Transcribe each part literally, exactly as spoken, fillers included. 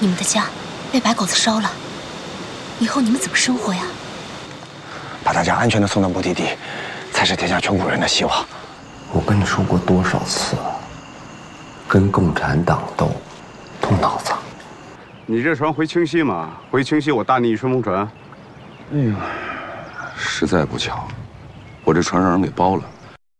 你们的家被白狗子烧了，以后你们怎么生活呀？ 把大家安全的送到目的地，才是天下穷苦人的希望。 我跟你说过多少次了，跟共产党斗，动脑子。 你这船回清溪吗？回清溪我搭你一顺风船。 哎呦，实在不巧，我这船让人给包了。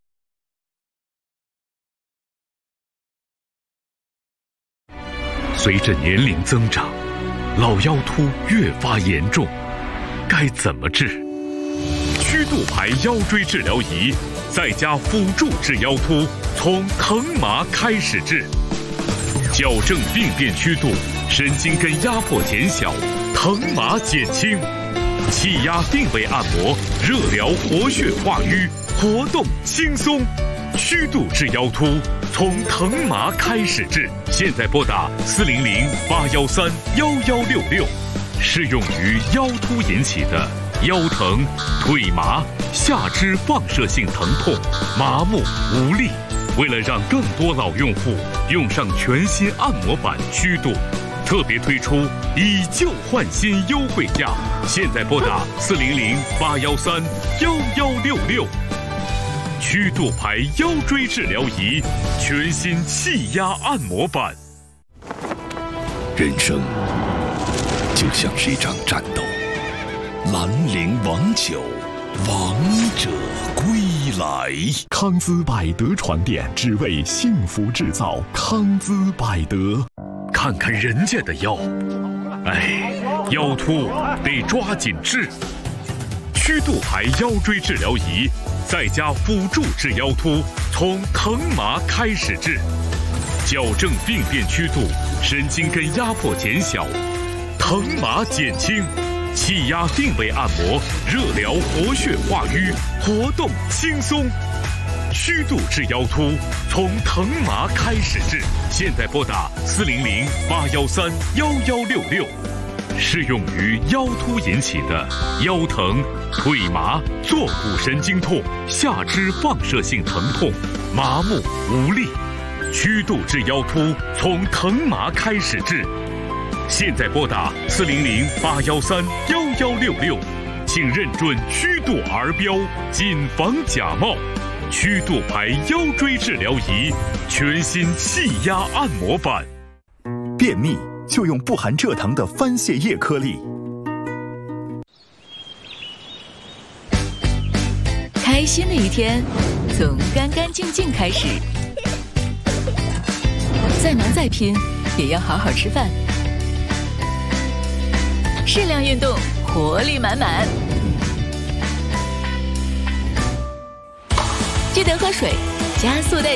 随着年龄增长，老腰突越发严重，该怎么治？曲度牌腰椎治疗仪在家辅助治腰突，从疼麻开始治，矫正病变曲度，神经根压迫减小，疼麻减轻，气压定位按摩，热疗活血化瘀，活动轻松。 曲度治腰突，从疼麻开始治。现在拨打四零零八幺三幺幺六六，适用于腰突引起的腰疼、腿麻、下肢放射性疼痛、麻木无力。为了让更多老用户用上全新按摩板曲度，特别推出以旧换新优惠价。现在拨打四零零八幺三幺幺六六。 曲度牌腰椎治疗仪，全新气压按摩板。 人生就像是一场战斗，兰陵王酒，王者归来。 康姿百德床垫，只为幸福制造。康姿百德， 看看人家的腰，哎，腰突得抓紧治。曲度牌腰椎治疗仪。 在家辅助治腰突，从疼麻开始治，矫正病变曲度，神经根压迫减小，疼麻减轻，气压定位按摩，热疗活血化瘀，活动轻松。曲度治腰突，从疼麻开始治。现在拨打四零零八幺三幺幺六六。 适用于腰突引起的腰疼、腿麻、坐骨神经痛、下肢放射性疼痛、麻木无力。曲度治腰突，从疼麻开始治。现在拨打四零零八幺三幺幺六六，请认准曲度儿标，谨防假冒。曲度牌腰椎治疗仪，全新气压按摩板。 便秘。 就用不含蔗糖的番泻叶颗粒。 开心的一天，从干干净净开始。再忙再拼，也要好好吃饭。适量运动，活力满满。记得喝水，加速代